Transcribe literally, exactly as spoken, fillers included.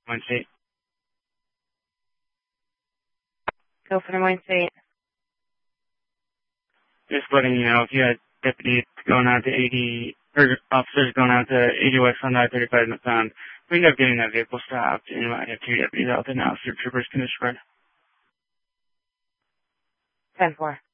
Moines State. Go for Des Moines State. Just letting you know, if you had deputies going out to eighty, or officers going out to eighty West on I thirty-five in the sound, we end up getting that vehicle stopped, and I have two deputies out there now, so troopers can just spread. ten four.